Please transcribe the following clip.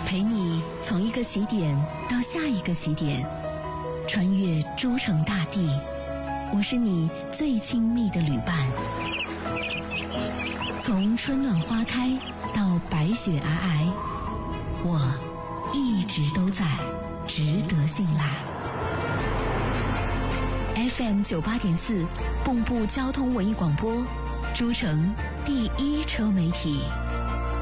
陪你从一个起点到下一个起点，穿越诸城大地。我是你最亲密的旅伴，从春暖花开到白雪皑皑，我一直都在，值得信赖。FM 98.4，蚌埠交通文艺广播，诸城第一车媒体。